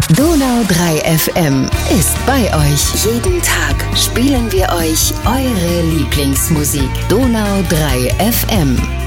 Donau 3 FM ist bei euch. Jeden Tag spielen wir euch eure Lieblingsmusik. Donau 3 FM.